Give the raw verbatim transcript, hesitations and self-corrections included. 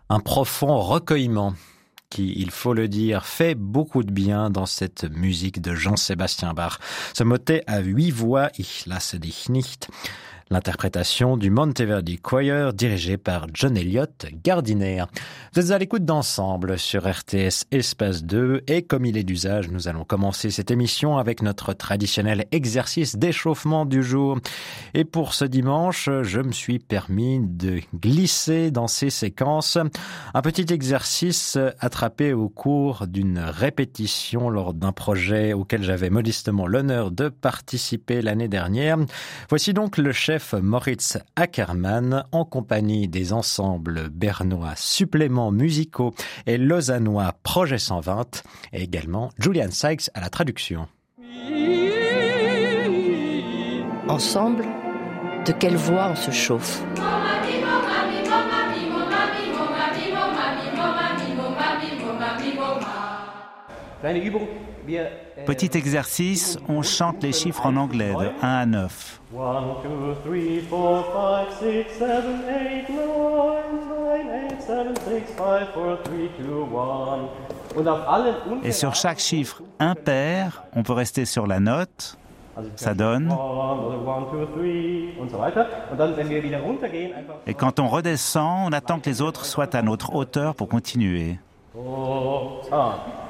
Un profond recueillement qui, il faut le dire, fait beaucoup de bien dans cette musique de Jean-Sébastien Bach. Ce motet à huit voix, Ich lasse dich nicht, l'interprétation du Monteverdi Choir dirigé par John Elliott Gardiner. Vous êtes à l'écoute d'Ensemble sur R T S Espace deux et comme il est d'usage, nous allons commencer cette émission avec notre traditionnel exercice d'échauffement du jour. Et pour ce dimanche, je me suis permis de glisser dans ces séquences un petit exercice attrapé au cours d'une répétition lors d'un projet auquel j'avais modestement l'honneur de participer l'année dernière. Voici donc le chef Moritz Ackermann en compagnie des ensembles bernois Suppléments musicaux et lausannois Projet cent vingt et également Julian Sykes à la traduction. Ensemble, de quelle voix on se chauffe? Petit exercice, on chante les chiffres en anglais de un à neuf. Et sur chaque chiffre impair, on peut rester sur la note. Ça donne. Et quand on redescend, on attend que les autres soient à notre hauteur pour continuer.